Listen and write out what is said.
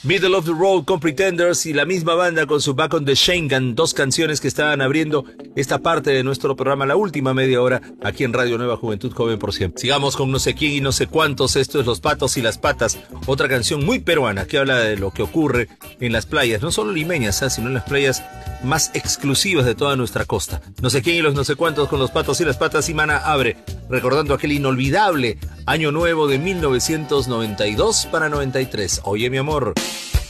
Middle of the Road con Pretenders y la misma banda con su Back on the Schengen, dos canciones que estaban abriendo esta parte de nuestro programa, la última media hora, aquí en Radio Nueva Juventud Joven por Siempre. Sigamos con no sé quién y no sé cuántos, esto es Los Patos y las Patas, otra canción muy peruana que habla de lo que ocurre en las playas, no solo limeñas, sino en las playas más exclusivas de toda nuestra costa. No sé quién y los no sé cuántos con Los Patos y las Patas, y Mana abre recordando aquel inolvidable Año Nuevo de 1992 para 93. Oye, mi amor.